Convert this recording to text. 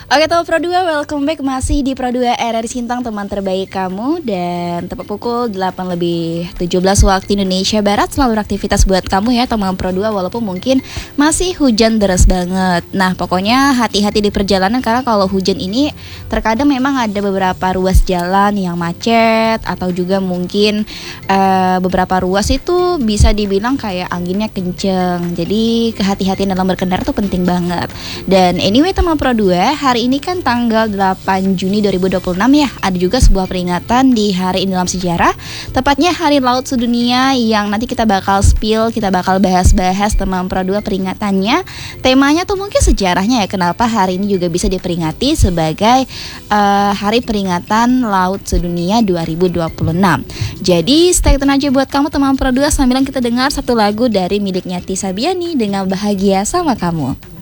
Oke teman Pro 2, welcome back masih di Pro 2 RRI Sintang, teman terbaik kamu. Dan tepat pukul 8:17 waktu Indonesia Barat selalu aktivitas buat kamu ya teman Pro 2, walaupun mungkin masih hujan deras banget. Nah pokoknya hati-hati di perjalanan, karena kalau hujan ini terkadang memang ada beberapa ruas jalan yang macet, atau juga mungkin beberapa ruas itu bisa dibilang kayak anginnya kenceng. Jadi kehati-hatian dalam berkendara tuh penting banget. Dan anyway teman Pro 2, hari ini kan tanggal 8 Juni 2026 ya. Ada juga sebuah peringatan di hari ini dalam sejarah, tepatnya Hari Laut Sedunia, yang nanti kita bakal spill, kita bakal bahas-bahas teman Pro 2 peringatannya. Temanya tuh mungkin sejarahnya ya, kenapa hari ini juga bisa diperingati sebagai Hari Peringatan Laut Sedunia 2026. Jadi stay tune aja buat kamu teman Pro 2 sambil kita dengar satu lagu dari miliknya Tisa Biani dengan Bahagia Sama Kamu.